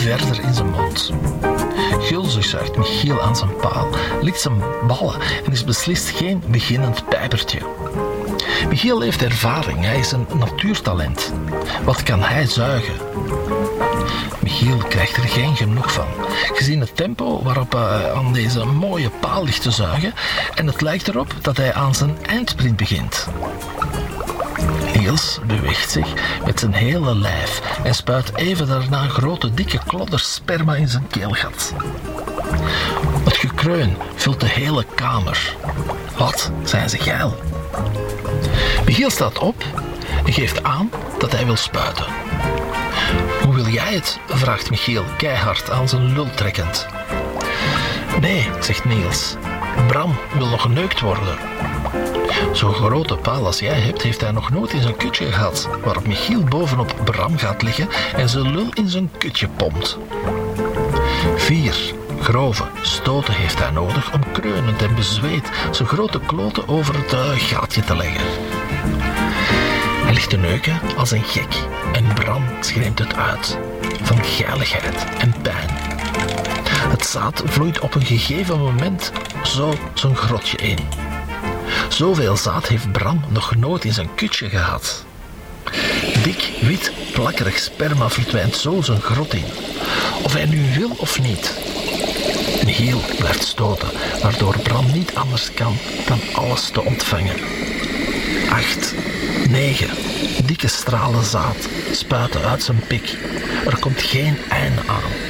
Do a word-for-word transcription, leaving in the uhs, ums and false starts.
verder in zijn mond. Gulzig zuigt Michiel aan zijn paal, likt zijn ballen en is beslist geen beginnend pijpertje. Michiel heeft ervaring, hij is een natuurtalent. Wat kan hij zuigen? Michiel krijgt er geen genoeg van, gezien het tempo waarop hij aan deze mooie paal ligt te zuigen, en het lijkt erop dat hij aan zijn eindsprint begint. Niels beweegt zich met zijn hele lijf en spuit even daarna een grote dikke klodder sperma in zijn keelgat. Het gekreun vult de hele kamer. Wat zijn ze geil? Michiel staat op en geeft aan dat hij wil spuiten. Hoe wil jij het? Vraagt Michiel keihard aan zijn lul trekkend. Nee, zegt Niels. Bram wil nog geneukt worden. Zo'n grote paal als jij hebt, heeft hij nog nooit in zijn kutje gehad, waarop Michiel bovenop Bram gaat liggen en zijn lul in zijn kutje pompt. Vier grove stoten heeft hij nodig om kreunend en bezweet zijn grote kloten over het uh, gaatje te leggen. Hij ligt te neuken als een gek en Bram schreeuwt het uit, van geiligheid en pijn. Het zaad vloeit op een gegeven moment zo zijn grotje in. Zoveel zaad heeft Bram nog nooit in zijn kutje gehad. Dik, wit, plakkerig sperma verdwijnt zo zijn grot in. Of hij nu wil of niet. Michiel blijft stoten, waardoor Bram niet anders kan dan alles te ontvangen. Acht, negen, dikke stralen zaad spuiten uit zijn pik. Er komt geen einde aan.